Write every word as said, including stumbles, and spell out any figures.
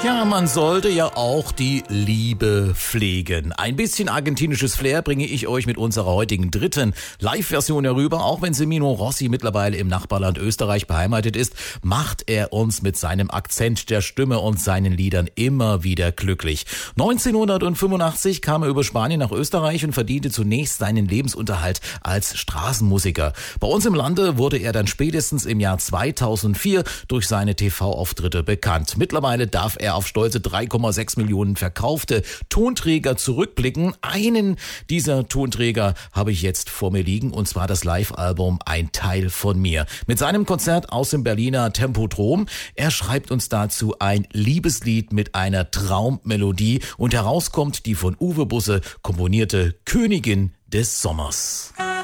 Ja, man sollte ja auch die Liebe pflegen. Ein bisschen argentinisches Flair bringe ich euch mit unserer heutigen dritten Live-Version herüber. Auch wenn Semino Rossi mittlerweile im Nachbarland Österreich beheimatet ist, macht er uns mit seinem Akzent der Stimme und seinen Liedern immer wieder glücklich. neunzehnhundertfünfundachtzig kam er über Spanien nach Österreich und verdiente zunächst seinen Lebensunterhalt als Straßenmusiker. Bei uns im Lande wurde er dann spätestens im Jahr zweitausendvier durch seine T V-Auftritte bekannt. Mittlerweile darf er auf stolze drei Komma sechs Millionen verkaufte Tonträger zurückblicken. Einen dieser Tonträger habe ich jetzt vor mir liegen, und zwar das Live-Album Ein Teil von mir. Mit seinem Konzert aus dem Berliner Tempodrom. Er schreibt uns dazu ein Liebeslied mit einer Traummelodie und herauskommt die von Uwe Busse komponierte Königin des Sommers.